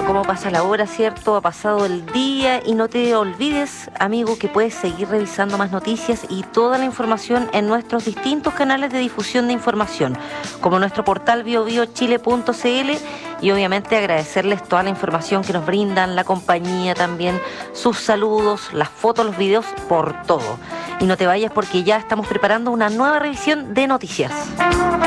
cómo pasa la hora, ¿cierto? Ha pasado el día y no te olvides, amigo, que puedes seguir revisando más noticias y toda la información en nuestros distintos canales de difusión de información, como nuestro portal biobiochile.cl, y obviamente agradecerles toda la información que nos brindan, la compañía también, sus saludos, las fotos, los videos, por todo. Y no te vayas porque ya estamos preparando una nueva revisión de noticias.